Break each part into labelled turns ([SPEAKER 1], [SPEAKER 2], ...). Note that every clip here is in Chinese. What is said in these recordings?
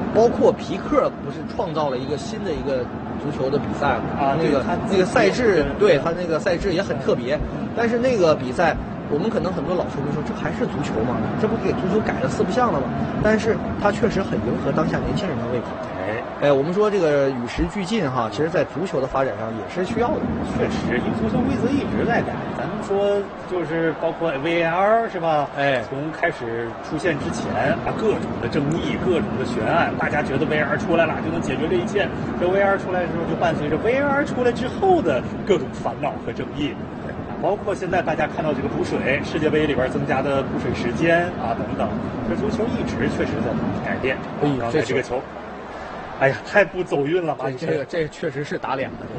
[SPEAKER 1] 包括皮克不是创造了一个新的一个足球的比赛吗？那个赛制，对他那个赛制也很特别，但是那个比赛。我们可能很多老球迷说，这还是足球吗？这不给足球改了四不像了吗？但是它确实很迎合当下年轻人的胃口。我们说这个与时俱进哈，其实在足球的发展上也是需要的。
[SPEAKER 2] 确实，因为足球规则一直在改。咱们说就是包括 VAR 是吧？从开始出现之前啊，各种的争议、各种的悬案，大家觉得 VAR 出来了就能解决这一切。这 VAR 出来的时候，就伴随着 VAR 出来之后的各种烦恼和争议。包括现在大家看到这个补水，世界杯里边增加的补水时间啊等等，这足球一直确实在改变。这个球，哎呀，太不走运了吧！
[SPEAKER 1] 这确实是打脸的。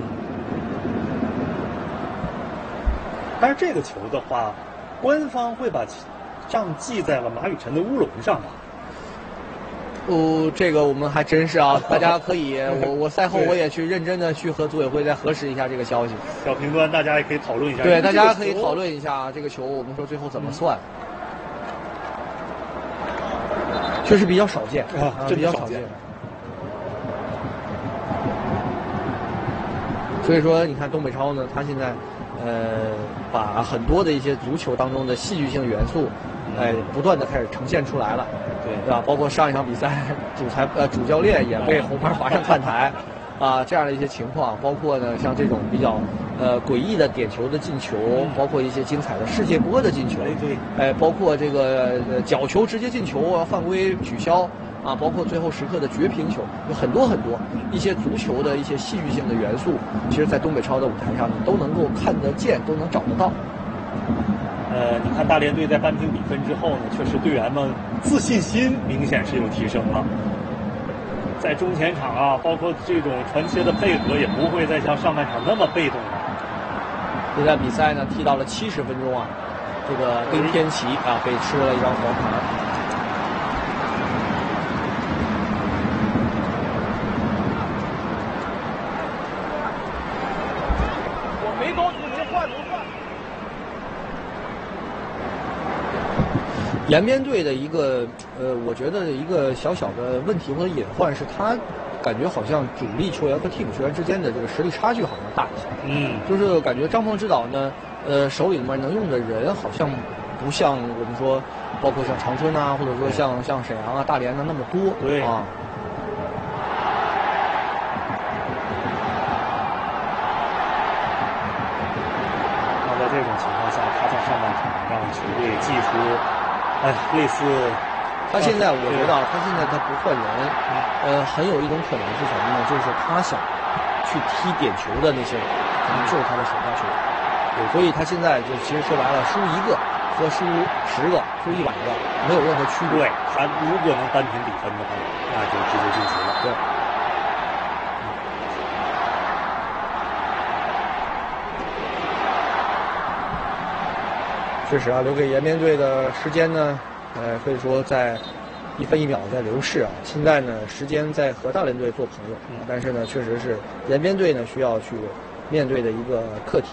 [SPEAKER 2] 但是这个球的话，官方会把账记在了马雨辰的乌龙上吧？
[SPEAKER 1] 这个我们还真是啊，大家可以，我赛后我也去认真的去和组委会再核实一下这个消息。
[SPEAKER 2] 小评端大家也可以讨论一下。
[SPEAKER 1] 对，大家可以讨论一下这个球，我们说最后怎么算。确实比较少见
[SPEAKER 2] 比较少见。
[SPEAKER 1] 所以说，你看东北超呢，他现在把很多的一些足球当中的戏剧性元素，不断的开始呈现出来了。对吧？包括上一场比赛，主教练也被红牌罚上看台，这样的一些情况，包括呢像这种比较诡异的点球的进球，包括一些精彩的世界波的进球，包括这个角球直接进球啊，犯规取消啊，包括最后时刻的绝平球，有很多一些足球的一些戏剧性的元素，其实在东北超的舞台上都能够看得见，都能找得到。
[SPEAKER 2] 你看大连队在扳平比分之后呢，确实队员们自信心明显是有提升了。在中前场啊，包括这种传切的配合，也不会再像上半场那么被动了。
[SPEAKER 1] 现在比赛呢踢到了70分钟啊，这个丁天琪啊被吃了一张黄牌。
[SPEAKER 3] 我没高出，您换。
[SPEAKER 1] 延边队的一个我觉得一个小小的问题或者隐患是，他感觉好像主力球员和替补球员之间的这个实力差距好像大一些。就是感觉张鹏指导呢，手里面能用的人好像不像我们说，包括像长春啊，或者说像沈阳啊、大连的那么多。
[SPEAKER 2] 对
[SPEAKER 1] 啊。
[SPEAKER 2] 那在这种情况下，他在上半场让球队技出。类似，
[SPEAKER 1] 他现在我觉得他现在他不换人，很有一种可能是什么呢？就是他想去踢点球的那些人，可能就是他的手下球员。所以他现在就其实说白了，输1个和输10个、输100个没有任何区别。
[SPEAKER 2] 对，他如果能扳平比分的话，那就直接晋级了。
[SPEAKER 1] 对。确实啊，留给延边队的时间呢，可以说在1分1秒在流逝啊。现在呢，时间在和大连队做朋友，但是呢，确实是延边队呢需要去面对的一个课题。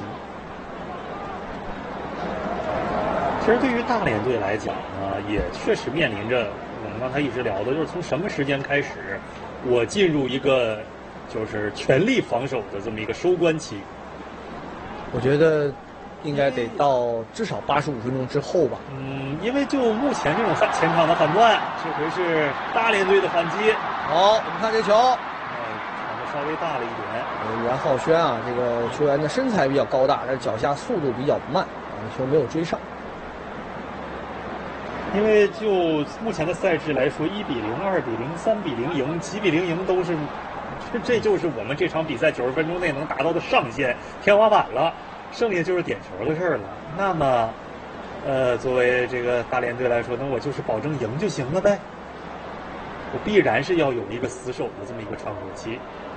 [SPEAKER 2] 其实对于大连队来讲呢，也确实面临着我们刚才一直聊的，就是从什么时间开始，我进入一个就是全力防守的这么一个收官期。
[SPEAKER 1] 我觉得应该得到至少85分钟之后吧。
[SPEAKER 2] 因为就目前这种前场的反断，这回是大连队的反击。
[SPEAKER 1] 好，我们看这球，
[SPEAKER 2] 场子稍微大了一点。
[SPEAKER 1] 袁浩轩啊，这个球员的身材比较高大，但是脚下速度比较慢，球没有追上。
[SPEAKER 2] 因为就目前的赛制来说，1-0、2-0、3-0赢，几比0赢都是，这就是我们这场比赛90分钟内能达到的上限、天花板了。剩下就是点球的事儿了。那么，作为这个大连队来说，那我就是保证赢就行了呗。我必然是要有一个死守的这么一个喘口期。